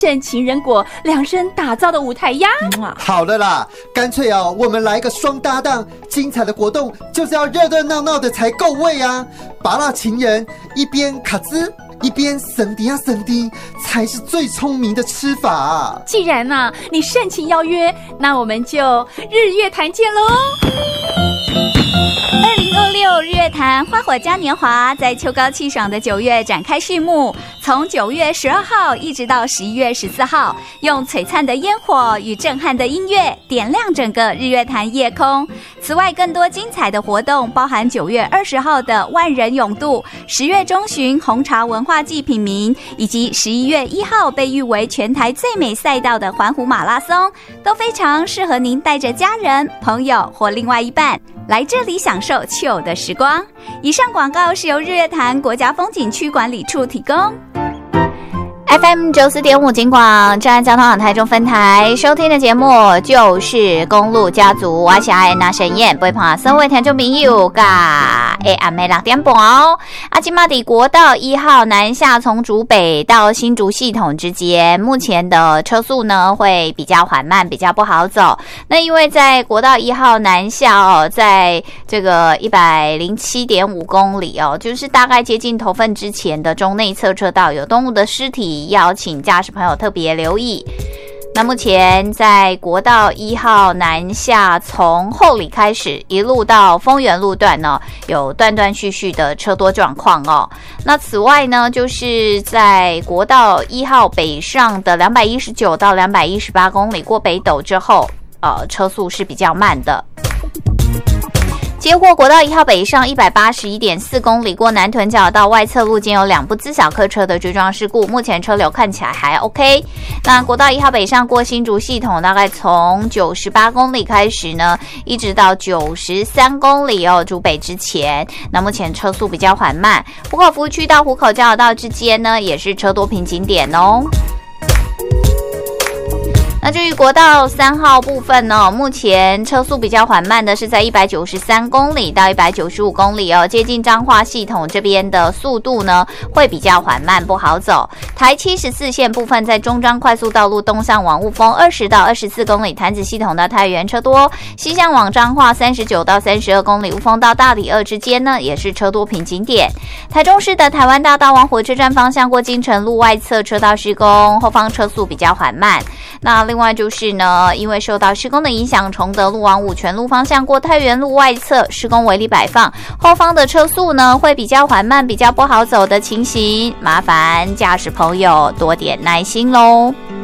盛情人果量身打造的舞台呀！ 好了啦，干脆我们来个双搭档，精彩的活动就是要热热闹闹的才够味啊！芭乐情人一边卡兹一边省迪省迪，才是最聪明的吃法啊！ 既然你盛情邀约，那我们就日月潭见喽！2026日月潭花火嘉年华在秋高气爽的9月展开序幕，从9月12号一直到11月14号，用璀璨的烟火与震撼的音乐点亮整个日月潭夜空。此外，更多精彩的活动包含9月20号的万人泳渡，10月中旬红茶文化祭品茗，以及11月1号被誉为全台最美赛道的环湖马拉松，都非常适合您带着家人、朋友或另外一半来这里享受秋的时光。以上广告是由日月潭国家风景区管理处提供。FM 94.5金广正安交通网台中分台收听的节目就是公路家族，我是爱那沈燕，陪伴所有听众朋友噶暗暝6点半哦。今嘛的国道1号南下从竹北到新竹系统之间，目前的车速呢会比较缓慢，比较不好走。那因为在国道1号南下在这个107.5公里就是大概接近头份之前的中内侧车道有动物的尸体，要请驾驶朋友特别留意。那目前在国道1号南下从后里开始一路到丰原路段呢，有断断续续的车多状况那此外呢，就是在国道1号北上的219到218公里过北斗之后，车速是比较慢的。接获国道1号北上181.4公里过南屯角到外侧路间有2部自小客车的追撞事故，目前车流看起来还 OK。那国道1号北上过新竹系统，大概从98公里开始呢，一直到93公里竹北之前，那目前车速比较缓慢。湖口服务区到湖口交流道之间呢，也是车多瓶颈点哦。那至于国道3号部分呢，目前车速比较缓慢的是在193公里到195公里接近彰化系统这边的速度呢会比较缓慢，不好走。台74线部分在中彰快速道路东向往雾峰20到24公里，潭子系统到太原车多，西向往彰化39到32公里，雾峰到大里2之间呢也是车多瓶颈点。台中市的台湾大道往火车站方向过金城路外侧车道施工，后方车速比较缓慢。那另外就是呢，因为受到施工的影响，崇德路往五权路方向过太原路外侧施工围篱摆放，后方的车速呢会比较缓慢，比较不好走的情形，麻烦驾驶朋友多点耐心咯。